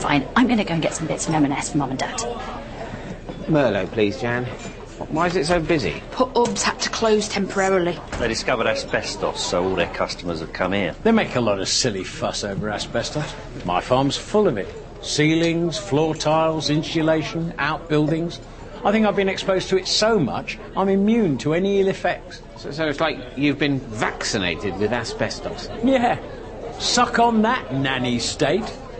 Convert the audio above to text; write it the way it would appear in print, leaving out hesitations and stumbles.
Fine, I'm going to go and get some bits of M&S for Mum and Dad. Merlot, please, Jan. Why is it so busy? Put Ubbs had to close temporarily. They discovered asbestos, so all their customers have come here. They make a lot of silly fuss over asbestos. My farm's full of it. Ceilings, floor tiles, insulation, outbuildings. I think I've been exposed to it so much, I'm immune to any ill effects. So it's like you've been vaccinated with asbestos? Yeah. Suck on that, nanny state.